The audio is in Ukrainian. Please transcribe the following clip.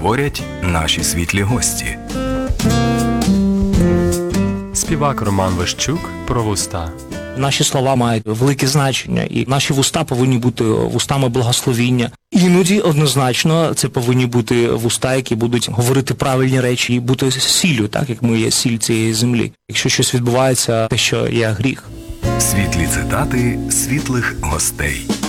говорять наші світлі гості. Співак Роман Вищук про вуста. Наші слова мають велике значення, і наші вуста повинні бути вустами благословіння. Іноді, однозначно, це повинні бути вуста, які будуть говорити правильні речі і бути сіллю, так, як ми є сіль цієї землі. Якщо щось відбувається, те, що є гріх. Світлі цитати світлих гостей.